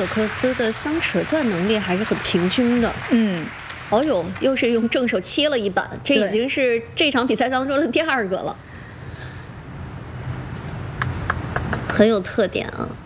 纽克斯的相持断能力还是很平均的。哦呦，又是用正手切了一板，这已经是这场比赛当中的第2个了，很有特点啊。